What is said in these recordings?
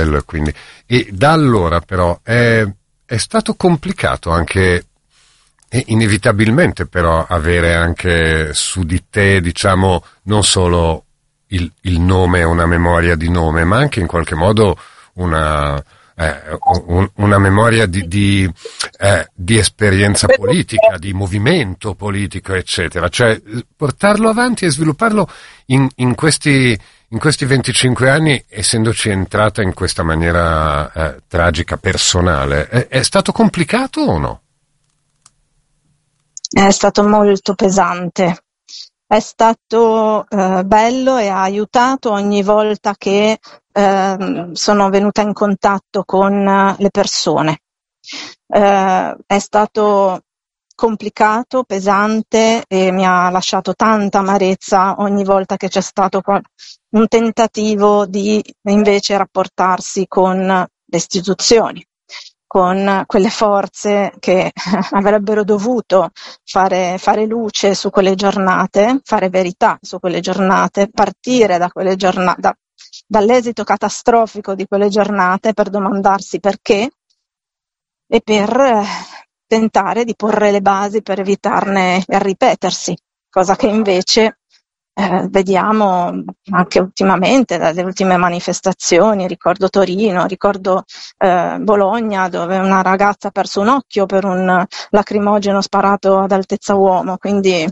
bello, e da allora però è stato complicato anche, inevitabilmente però, avere anche su di te, diciamo, non solo il nome e una memoria di nome, ma anche in qualche modo una memoria di esperienza politica, di movimento politico, eccetera. Cioè, portarlo avanti e svilupparlo in questi 25 anni, essendoci entrata in questa maniera tragica, personale, è stato complicato o no? È stato molto pesante. È stato bello e ha aiutato ogni volta che sono venuta in contatto con le persone. È stato complicato, pesante e mi ha lasciato tanta amarezza ogni volta che c'è stato un tentativo di invece rapportarsi con le istituzioni, con quelle forze che avrebbero dovuto fare luce su quelle giornate, fare verità su quelle giornate, partire da quelle giornate, dall'esito catastrofico di quelle giornate per domandarsi perché e per tentare di porre le basi per evitarne il ripetersi, cosa che invece vediamo anche ultimamente dalle ultime manifestazioni. Ricordo Torino, ricordo Bologna, dove una ragazza ha perso un occhio per un lacrimogeno sparato ad altezza uomo, quindi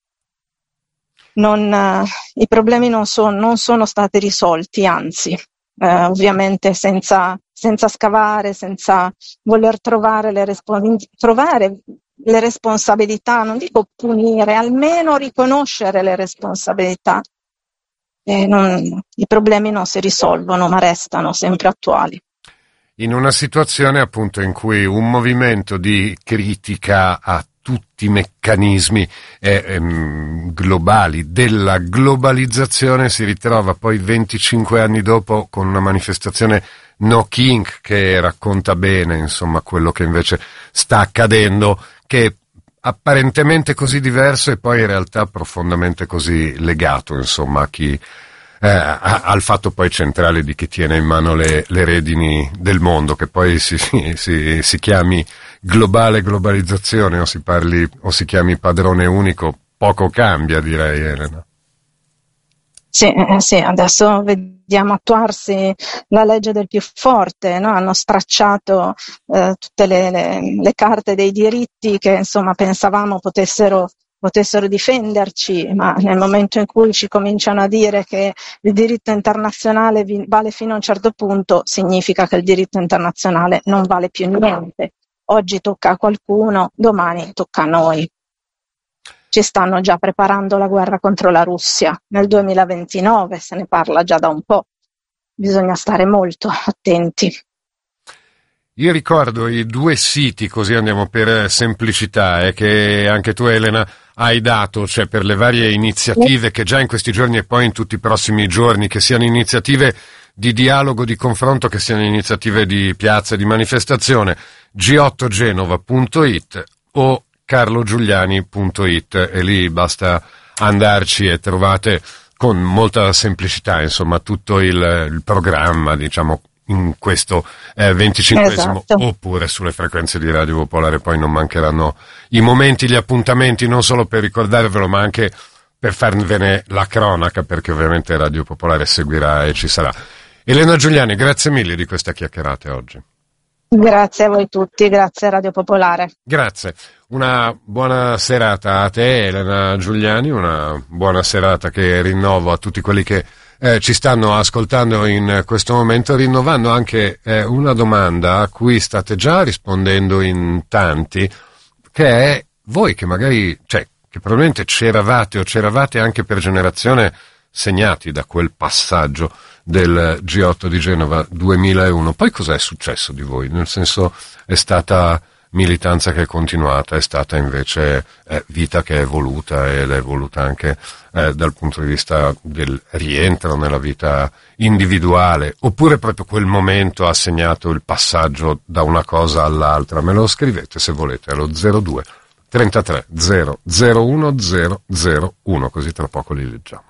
i problemi non sono stati risolti, anzi, ovviamente senza scavare, senza voler trovare le responsabilità, non dico punire, almeno riconoscere le responsabilità. I problemi non si risolvono, ma restano sempre attuali. In una situazione appunto in cui un movimento di critica a tutti i meccanismi globali della globalizzazione si ritrova poi 25 anni dopo con una manifestazione No King che racconta bene, insomma, quello che invece sta accadendo, che è apparentemente così diverso e poi in realtà profondamente così legato, insomma, a chi al fatto poi centrale di chi tiene in mano le redini del mondo, che poi si chiami globalizzazione o si chiami padrone unico, poco cambia, direi, Elena. Sì, adesso vediamo attuarsi la legge del più forte, no? Hanno stracciato tutte le carte dei diritti che insomma pensavamo potessero difenderci, ma nel momento in cui ci cominciano a dire che il diritto internazionale vale fino a un certo punto, significa che il diritto internazionale non vale più niente. Oggi tocca a qualcuno, domani tocca a noi. Ci stanno già preparando la guerra contro la Russia nel 2029, se ne parla già da un po'. Bisogna stare molto attenti. Io ricordo i 2 siti, così andiamo per semplicità, che anche tu, Elena, hai dato, cioè per le varie iniziative che già in questi giorni e poi in tutti i prossimi giorni, che siano iniziative di dialogo, di confronto, che siano iniziative di piazza, di manifestazione, g8genova.it o carlogiuliani.it, e lì basta andarci e trovate con molta semplicità, insomma, tutto il programma, diciamo, in questo 25esimo, esatto. Oppure sulle frequenze di Radio Popolare poi non mancheranno i momenti, gli appuntamenti, non solo per ricordarvelo ma anche per farvene la cronaca, perché ovviamente Radio Popolare seguirà e ci sarà. Elena Giuliani, grazie mille di questa chiacchierata oggi. Grazie a voi tutti, grazie a Radio Popolare. Grazie, una buona serata a te, Elena Giuliani, una buona serata che rinnovo a tutti quelli che ci stanno ascoltando in questo momento, rinnovando anche una domanda a cui state già rispondendo in tanti, che è voi che magari, cioè, che probabilmente c'eravate anche per generazione segnati da quel passaggio del G8 di Genova 2001. Poi cos'è successo di voi? Nel senso, è stata militanza che è continuata, è stata invece vita che è evoluta, ed è evoluta anche dal punto di vista del rientro nella vita individuale, oppure proprio quel momento ha segnato il passaggio da una cosa all'altra? Me lo scrivete se volete allo 02 33 001 001, così tra poco li leggiamo.